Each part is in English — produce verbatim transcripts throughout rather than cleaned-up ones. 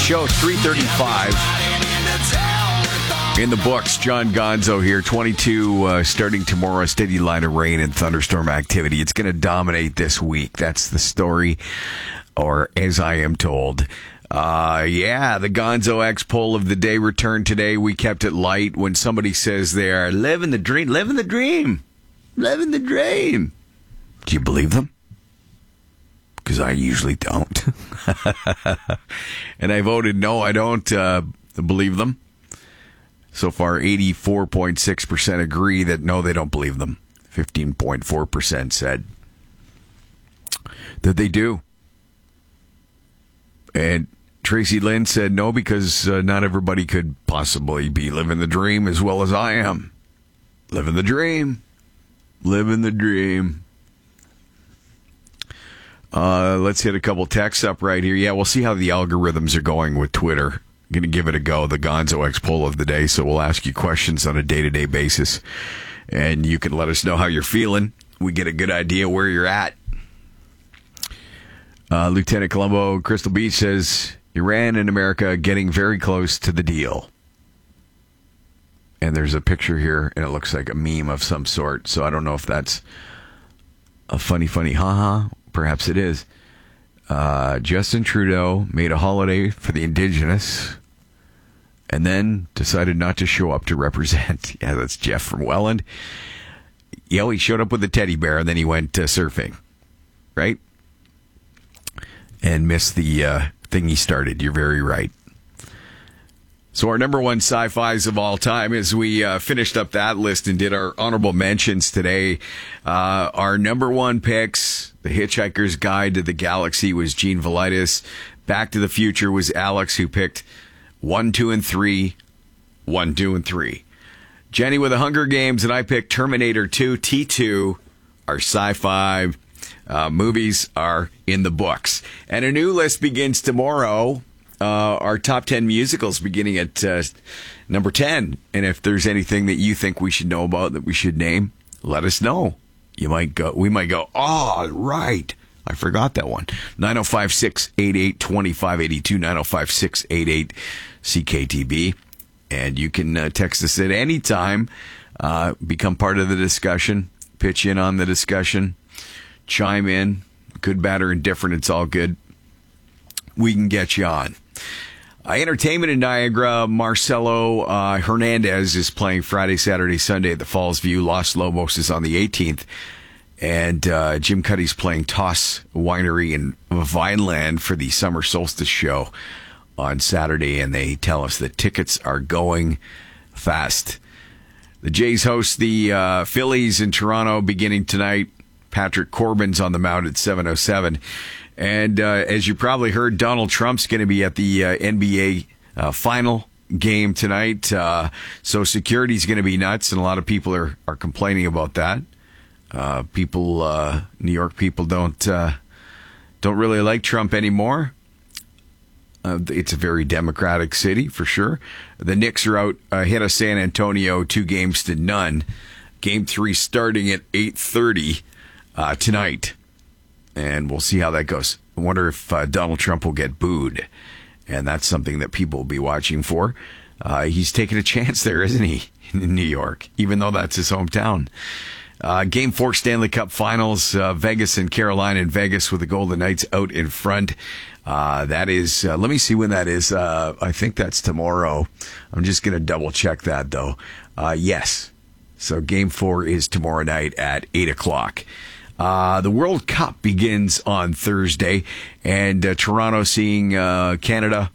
show, three thirty-five. In the books, John Gonzo here. twenty-two uh, starting tomorrow. A steady line of rain and thunderstorm activity. It's going to dominate this week. That's the story, or as I am told. Uh, yeah, the Gonzo X poll of the day returned today. We kept it light. When somebody says they are living the dream, living the dream, living the dream. Do you believe them? Because I usually don't. And I voted no, I don't uh, believe them. So far, eighty-four point six percent agree that no, they don't believe them. fifteen point four percent said that they do. And Tracy Lynn said no, because uh, not everybody could possibly be living the dream as well as I am. Living the dream. Living the dream. Uh, let's hit a couple texts up right here. Yeah, we'll see how the algorithms are going with Twitter. Going to give it a go, the Gonzo X poll of the day. So we'll ask you questions on a day-to-day basis, and you can let us know how you're feeling. We get a good idea where you're at. Uh, Lieutenant Colombo Crystal Beach says, Iran and America getting very close to the deal. And there's a picture here, and it looks like a meme of some sort. So I don't know if that's a funny, funny haha. Perhaps it is. Uh, Justin Trudeau made a holiday for the Indigenous and then decided not to show up to represent. Yeah, that's Jeff from Welland. Yeah, he showed up with a teddy bear and then he went uh, surfing, right? And missed the uh, thing he started. You're very right. So our number one sci-fis of all time, as we uh, finished up that list and did our honorable mentions today, uh, our number one picks, The Hitchhiker's Guide to the Galaxy was Gene Velitis. Back to the Future was Alex, who picked one, two, and three. One, two, and three. Jenny with The Hunger Games, and I picked Terminator two, T two. Our sci-fi uh, movies are in the books. And a new list begins tomorrow. Uh, our top ten musicals beginning at uh, number ten. And if there's anything that you think we should know about that we should name, let us know. You might go, we might go, oh, right. I forgot that one. nine oh five, six eight eight, two five eight two, nine oh five, six eight eight, C K T B. And you can uh, text us at any time, uh, become part of the discussion, pitch in on the discussion, chime in, good, bad, or indifferent. It's all good. We can get you on. Uh, entertainment in Niagara, Marcelo uh, Hernandez is playing Friday, Saturday, Sunday at the Falls View. Los Lobos is on the eighteenth. And uh, Jim Cuddy's playing Toss Winery in Vineland for the Summer Solstice Show on Saturday. And they tell us that tickets are going fast. The Jays host the uh, Phillies in Toronto beginning tonight. Patrick Corbin's on the mound at seven oh seven. And uh, as you probably heard, Donald Trump's going to be at the uh, N B A uh, final game tonight. Uh, so security's going to be nuts, and a lot of people are, are complaining about that. Uh, people, uh, New York people don't uh, don't really like Trump anymore. Uh, it's a very democratic city for sure. The Knicks are out ahead of San Antonio, two games to none. Game three starting at eight thirty uh, tonight. And we'll see how that goes. I wonder if uh, Donald Trump will get booed. And that's something that people will be watching for. Uh, he's taking a chance there, isn't he, in New York, even though that's his hometown. Uh, Game four Stanley Cup Finals, uh, Vegas and Carolina in Vegas with the Golden Knights out in front. Uh, that is, uh, let me see when that is. Uh, I think that's tomorrow. I'm just going to double check that, though. Uh, yes. So Game four is tomorrow night at eight o'clock. Uh, the World Cup begins on Thursday, and uh, Toronto seeing uh, Canada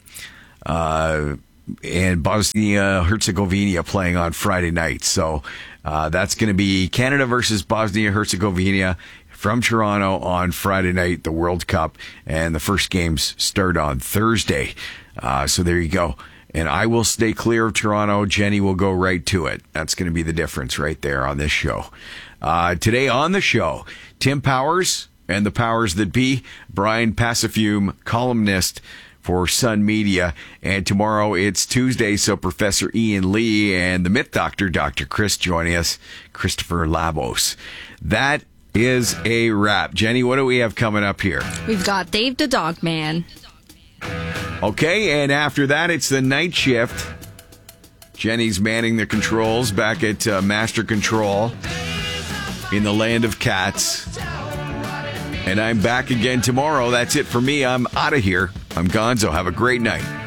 uh, and Bosnia-Herzegovina playing on Friday night. So uh, that's going to be Canada versus Bosnia-Herzegovina from Toronto on Friday night, the World Cup, and the first games start on Thursday. Uh, so there you go. And I will stay clear of Toronto. Jenny will go right to it. That's going to be the difference right there on this show. Uh, today on the show, Tim Powers and the powers that be, Brian Passafume, columnist for Sun Media. And tomorrow it's Tuesday, so Professor Ian Lee and the Myth Doctor, Doctor Chris, joining us, Christopher Labos. That is a wrap. Jenny, what do we have coming up here? We've got Dave the Dog Man. Okay, and after that, it's the night shift. Jenny's manning the controls back at uh, Master Control in the land of cats. And I'm back again tomorrow. That's it for me. I'm out of here. I'm Gonzo. Have a great night.